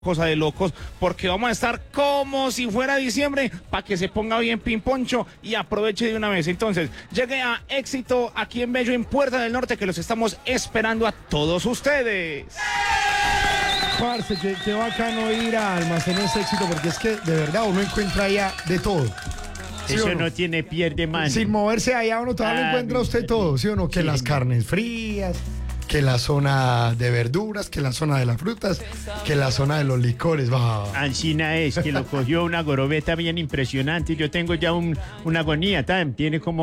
cosa de locos, porque vamos a estar como si fuera diciembre, para que se ponga bien pimponcho y aproveche de una vez. Entonces, llegue a Éxito aquí en Bello, en Puerta del Norte, que los estamos esperando a todos ustedes. Parce, qué bacano ir a Almacenes Éxito, porque es que de verdad uno encuentra allá de todo. ¿Sí Eso o no tiene pierde, mano. Sin moverse allá uno todavía encuentra usted todo, ¿sí o no? Que Sí, las no. carnes frías, que la zona de verduras, que la zona de las frutas, que la zona de los licores. Va. Ancina es que lo cogió una gorobeta bien impresionante. Yo tengo ya una agonía, tiene como